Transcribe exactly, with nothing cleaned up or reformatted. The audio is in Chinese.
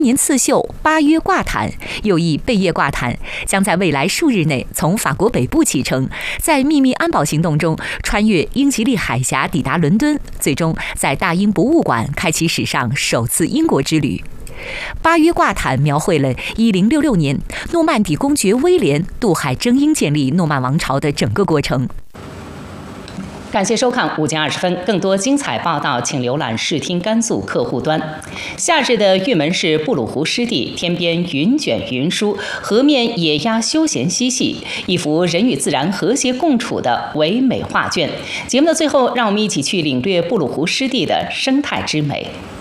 年刺绣巴约挂毯，又译贝叶挂毯，将在未来数日内从法国北部启程，在秘密安保行动中穿越英吉利海峡抵达伦敦，最终在大英博物馆开启史上首次英国之旅。巴约挂毯描绘了一零六六年诺曼底公爵威廉渡海征英建立诺曼王朝的整个过程。 感谢收看午间二十分，更多精彩报道，请浏览视听甘肃客户端。夏日的玉门市布鲁湖湿地，天边云卷云舒，河面野鸭休闲嬉戏，一幅人与自然和谐共处的唯美画卷。节目的最后，让我们一起去领略布鲁湖湿地的生态之美。